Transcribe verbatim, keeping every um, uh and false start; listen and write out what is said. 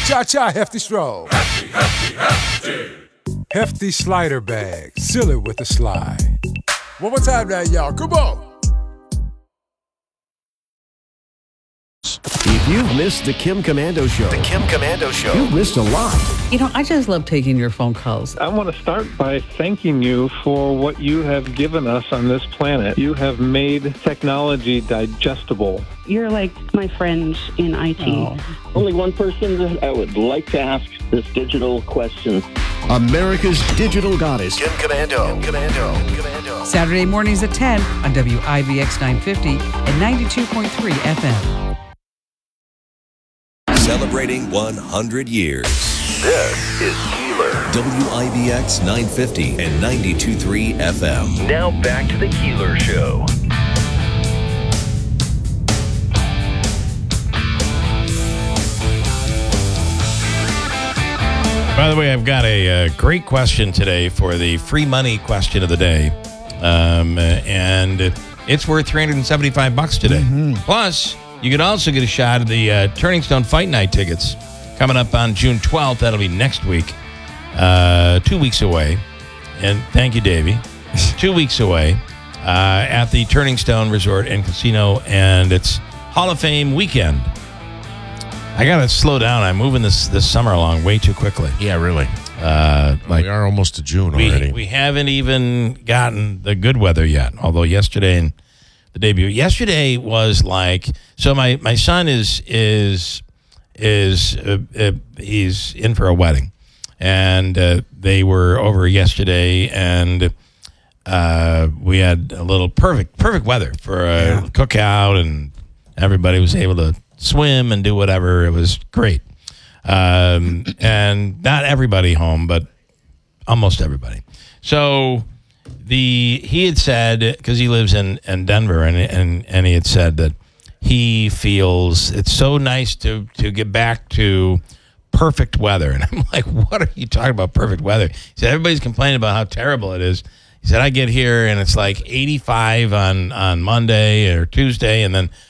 Cha-cha, hefty stroll. Hefty, hefty, hefty. Hefty slider bag. Seal it with a slide. One more time now, y'all. Come on. If you've missed the Kim Komando Show, the Kim Komando Show, you've missed a lot. You know, I just love taking your phone calls. I want to start by thanking you for what you have given us on this planet. You have made technology digestible. You're like my friend in I T. Oh. Only one person that I would like to ask this digital question. America's digital goddess, Kim Komando. Kim Komando. Kim Komando. Saturday mornings at ten on W I B X nine fifty and ninety-two point three F M. Celebrating one hundred years. This is Keeler. W I B X nine fifty and ninety-two point three F M. Now back to the Keeler Show. By the way, I've got a, a great question today for the free money question of the day. Um, and it's worth three hundred seventy-five bucks today. Mm-hmm. Plus, you could also get a shot at the uh, Turning Stone Fight Night tickets coming up on June twelfth. That'll be next week, uh, two weeks away. And thank you, Davey. two weeks away uh, at the Turning Stone Resort and Casino, and it's Hall of Fame weekend. I got to slow down. I'm moving this, this summer along way too quickly. Yeah, really. Uh, like we are almost to June we, already. We haven't even gotten the good weather yet, although yesterday and the day before. Yesterday was like, so my, my son is, is, is uh, uh, he's in for a wedding. And uh, they were over yesterday, and uh, we had a little perfect, perfect weather for a yeah. cookout, and everybody was able to swim and do whatever. It was great. Um, and not everybody home, but almost everybody. So the he had said, because he lives in, in Denver, and, and and he had said that he feels it's so nice to, to get back to perfect weather. And I'm like, what are you talking about, perfect weather? He said, everybody's complaining about how terrible it is. He said, I get here, and it's like eighty-five on, on Monday or Tuesday, and then